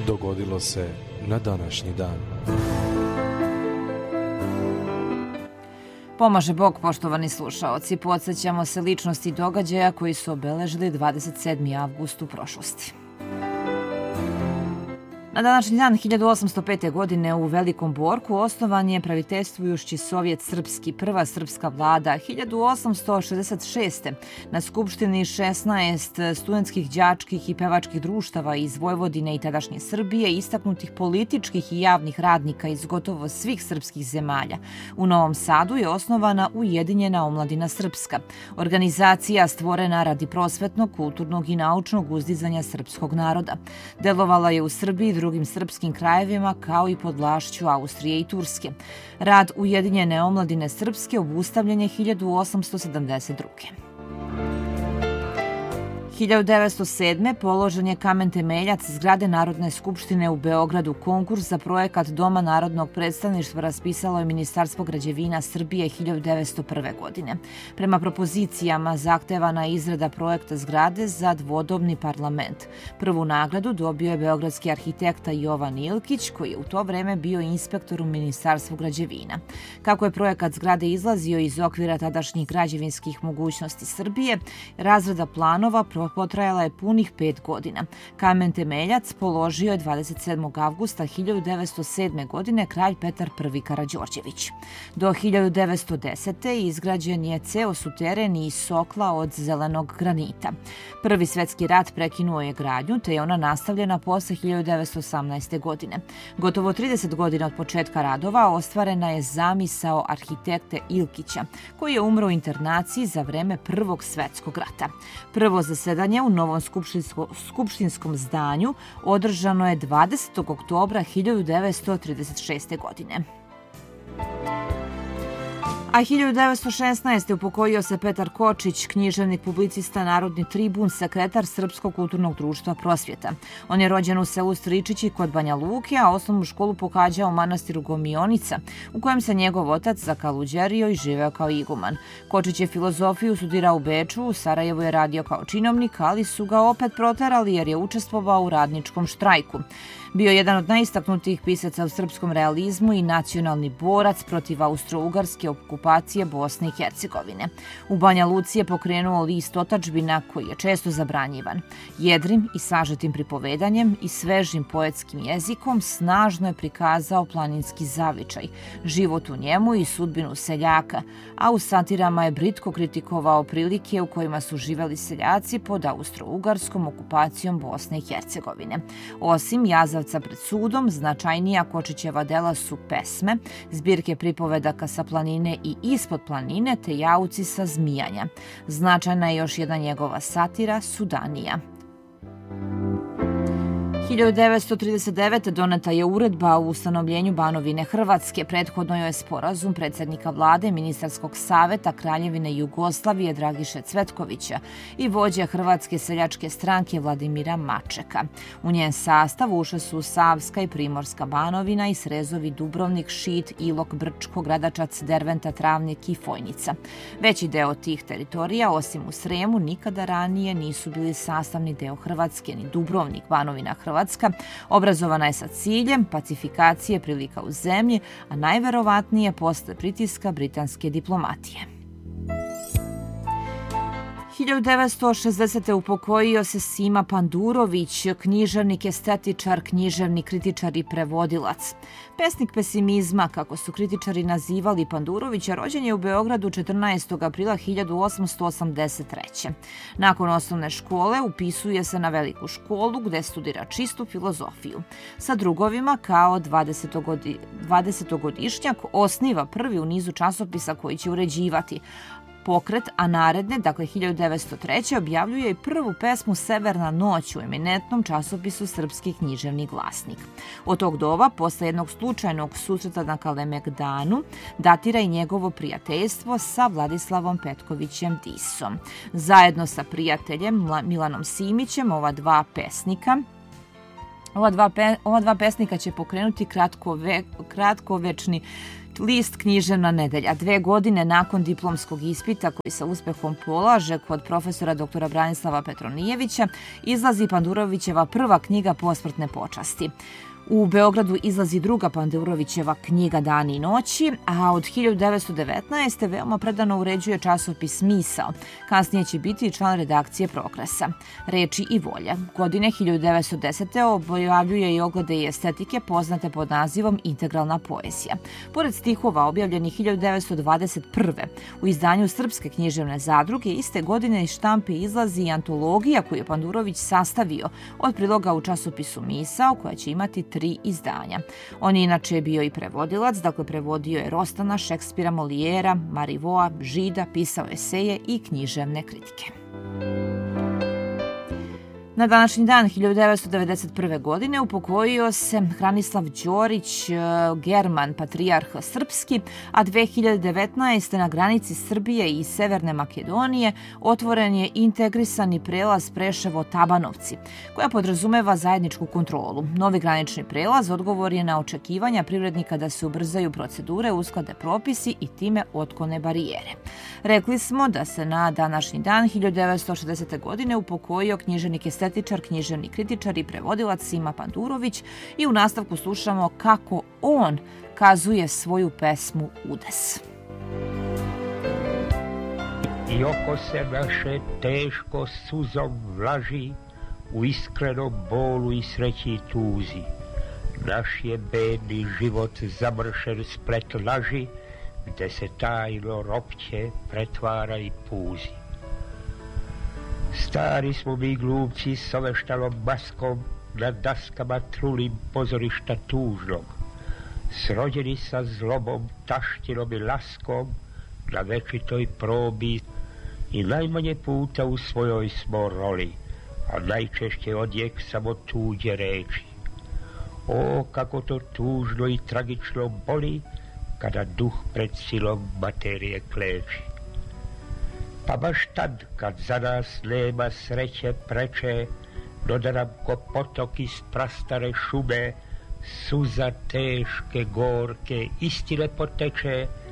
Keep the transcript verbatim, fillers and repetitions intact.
dogodilo se na današnji dan. Pomaže Bog, poštovani slušaoci, podsjećamo se ličnosti događaja koji su obeležili dvadeset sedmi avgust u prošlosti. Na današnji dan hiljadu osamsto pete. godine u Velikom Borku osnovan je praviteljstvujući Sovjet srpski, prva srpska vlada. hiljadu osamsto šezdeset šeste. na Skupštini šesnaest studentskih, đačkih i pevačkih društava iz Vojvodine i tadašnje Srbije, istaknutih političkih i javnih radnika iz gotovo svih srpskih zemalja. U Novom Sadu je osnovana Ujedinjena omladina srpska, organizacija stvorena radi prosvetnog, kulturnog i naučnog uzdizanja srpskog naroda. Delovala je u Srbiji, drugim srpskim krajevima, kao i pod vlašću Austrije i Turske. Rad Ujedinjene omladine srpske obustavljen je hiljadu osamsto sedamdeset druge. hiljadu devetsto sedme. položen je kamen temeljac zgrade Narodne skupštine u Beogradu. Konkurs za projekat Doma narodnog predstavništva raspisalo je Ministarstvo građevina Srbije hiljadu devetsto prve. godine. Prema propozicijama zahtevana je izrada projekta zgrade za dvodobni parlament. Prvu nagradu dobio je beogradski arhitekta Jovan Ilkić, koji je u to vreme bio inspektor u Ministarstvu građevina. Kako je projekat zgrade izlazio iz okvira tadašnjih građevinskih mogućnosti Srbije, razrada planova potrajala je punih pet godina. Kamen temeljac položio je dvadeset sedmog avgusta hiljadu devetsto sedme. godine kralj Petar prvi. Karađorđević. Do hiljadu devetsto desete. izgrađen je ceo suteren iz sokla od zelenog granita. Prvi svetski rat prekinuo je gradnju, te je ona nastavljena posle hiljadu devetsto osamnaeste. godine. Gotovo trideset godina od početka radova ostvarena je zamisao arhitekte Ilkića, koji je umro u internaciji za vreme Prvog svetskog rata. Prvo zasedanje u novom skupštinsko, skupštinskom zdanju održano je dvadesetog oktobra hiljadu devetsto trideset šeste. godine. A hiljadu devetsto šesnaeste. upokojio se Petar Kočić, književnik, publicista, narodni tribun, sekretar Srpskog kulturnog društva Prosvjeta. On je rođen u selu Stričići kod Banja Luke, a osnovnu školu pohađao u manastiru Gomionica, u kojem se njegov otac zakaluđerio i živeo kao iguman. Kočić je filozofiju studirao u Beču, u Sarajevu je radio kao činovnik, ali su ga opet proterali jer je učestvovao u radničkom štrajku. Bio je jedan od najistaknutijih pisaca u srpskom realizmu i nacionalni borac protiv austro-ugarske okupacije Bosne i Hercegovine. U Banja Luci je pokrenuo list Otadžbina, koji je često zabranjivan. Jedrim i sažetim pripovedanjem i svežim poetskim jezikom snažno je prikazao planinski zavičaj, život u njemu i sudbinu seljaka, a u satirama je britko kritikovao prilike u kojima su živeli seljaci pod austro-ugarskom okupacijom Bosne i Hercegovine. Osim Jazavca pred sudom, značajnija Kočićeva dela su pesme, zbirke pripovedaka sa planine i ispod planine, te jauci sa zmijanja. Značajna je još jedna njegova satira, Sudanija. hiljadu devetsto trideset devete. doneta je uredba o ustanovljenju Banovine Hrvatske. Prethodno je sporazum predsjednika vlade, ministarskog saveta Kraljevine Jugoslavije Dragiše Cvetkovića i vođe Hrvatske seljačke stranke Vladimira Mačeka. U njen sastav ušle su Savska i Primorska Banovina i srezovi Dubrovnik, Šid, Ilok, Brčko, Gradačac, Derventa, Travnik i Fojnica. Veći deo tih teritorija, osim u Sremu, nikada ranije nisu bili sastavni deo Hrvatske, ni Dubrovnik, Banovina Hrvatska. Obrazovana je sa ciljem pacifikacije prilika u zemlji, a najverovatnije posle pritiska britanske diplomatije. hiljadu devetsto šezdesete. upokojio se Sima Pandurović, književnik, estetičar, književnik, kritičar i prevodilac. Pesnik pesimizma, kako su kritičari nazivali Pandurovića, rođen je u Beogradu četrnaestog aprila hiljadu osamsto osamdeset treće. Nakon osnovne škole upisuje se na Veliku školu gde studira čistu filozofiju. Sa drugovima, kao dvadesetogodišnjak, osniva prvi u nizu časopisa koji će uređivati pokret, a naredne, dakle hiljadu devetsto treće. objavljuje i prvu pesmu Severna noć u eminentnom časopisu Srpski književni glasnik. Od tog doba, posle jednog slučajnog susreta na Kalemegdanu, datira i njegovo prijateljstvo sa Vladislavom Petkovićem Disom. Zajedno sa prijateljem Milanom Simićem, ova dva pesnika, Ova dva, pe, ova dva pesnika će pokrenuti kratko ve, kratkovečni List Književna nedelja. Dve godine nakon diplomskog ispita koji se uspehom polaže kod profesora doktora Branislava Petronijevića, izlazi Pandurovićeva prva knjiga posmrtne počasti. U Beogradu izlazi druga Pandurovićeva knjiga Dani i noći, a od hiljadu devetsto devetnaeste. veoma predano uređuje časopis Misao. Kasnije će biti član redakcije Progresa. Reči i volja. Godine hiljadu devetsto desete. objavljuje i oglede i estetike poznate pod nazivom Integralna poezija. Pored stihova objavljenih hiljadu devetsto dvadeset prve. u izdanju Srpske književne zadruge iste godine iz štampe izlazi i antologija koju je Pandurović sastavio od priloga u časopisu Misao, koja će imati tri izdanja. On je inače bio i prevodilac, dakle prevodio je Rostana, Šekspira, Molijera, Marivoa, Žida, pisao eseje i književne kritike. Na današnji dan hiljadu devetsto devedeset prve. godine upokojio se Hranislav Đorić, German, patrijarh srpski, a dve hiljade devetnaeste. na granici Srbije i Severne Makedonije otvoren je integrisani prelaz Preševo-Tabanovci, koja podrazumeva zajedničku kontrolu. Novi granični prelaz odgovor je na očekivanja privrednika da se ubrzaju procedure, usklade propisi i time otklone barijere. Rekli smo da se na današnji dan hiljadu devetsto šezdesete. godine upokojio književnik estetičar, književni kritičar i prevodilac Sima Pandurović i u nastavku slušamo kako on kazuje svoju pesmu Udes. I oko se naše teško suzom vlaži, u iskrenom bolu i sreći i tuzi. Naš je bedni život zamršen splet laži, gde se tajno ropće pretvara i puzi. Stari smo mi glumci s oveštalom maskom, na daskama trulim pozorišta tužnog, srođeni sa zlobom, taštinom i laskom, na večitoj probi i najmanje puta u svojoj smo roli, a najčešće odjek samo tuđe reči. O, kako to tužno i tragično boli, kada duh pred silom materije kleči. Pa baš tad, kad za nas nema sreće preče, no da nam ko potok iz prastare šume, suza teške, gorke, istine poteče,